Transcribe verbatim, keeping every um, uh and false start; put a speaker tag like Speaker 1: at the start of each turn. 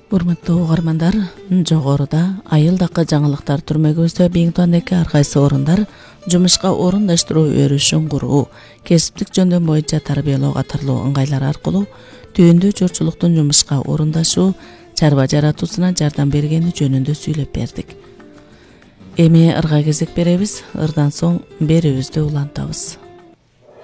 Speaker 1: Урматтуу угармандар, жогоруда айылдакы жаңылыктар түрмөгүбүздө Биңтуандагы ар кайсы орундар жумушка орундаштыруу өрүшүн куруу, кесиптик жөндөм боюнча тарбиялоо катарлуу ыңгайлар аркылуу түйүндүү журтчулуктун жумушка орундашуу, чарба жаратуусуна жардам бергени жөнүндө сүйлөп бердик. Эми ырга кезек беребиз, ырдан соң берүүбүздү улантабыз.